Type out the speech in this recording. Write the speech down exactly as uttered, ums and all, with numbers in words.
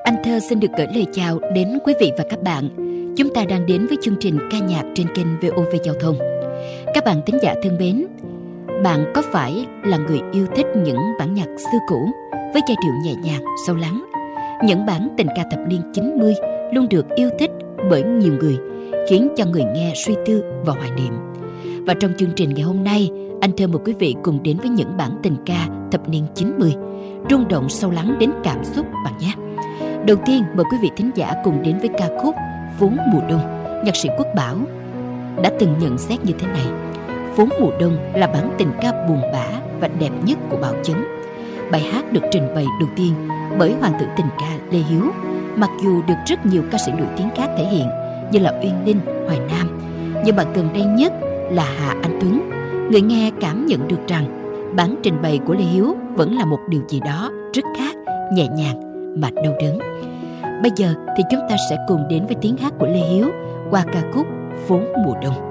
Anh Thơ xin được gửi lời chào đến quý vị và các bạn. Chúng ta đang đến với chương trình ca nhạc trên kênh vê o vê Giao thông. Các bạn thính giả thân mến, bạn có phải là người yêu thích những bản nhạc xưa cũ với giai điệu nhẹ nhàng, sâu lắng? Những bản tình ca thập niên chín mươi luôn được yêu thích bởi nhiều người, khiến cho người nghe suy tư và hoài niệm. Và trong chương trình ngày hôm nay, anh Thơ mời quý vị cùng đến với những bản tình ca thập niên chín mươi, rung động sâu lắng đến cảm xúc bạn nhé. Đầu tiên mời quý vị thính giả cùng đến với ca khúc Phố Mùa Đông. Nhạc sĩ Quốc Bảo đã từng nhận xét như thế này: Phố Mùa Đông là bản tình ca buồn bã và đẹp nhất của Bảo Chấn. Bài hát được trình bày đầu tiên bởi hoàng tử tình ca Lê Hiếu, mặc dù được rất nhiều ca sĩ nổi tiếng khác thể hiện như là Uyên Linh, Hoài Nam, nhưng mà gần đây nhất là Hà Anh Tuấn. Người nghe cảm nhận được rằng bản trình bày của Lê Hiếu vẫn là một điều gì đó rất khác, nhẹ nhàng mà đau đớn. Bây giờ thì chúng ta sẽ cùng đến với tiếng hát của Lê Hiếu qua ca khúc Phố Mùa Đông.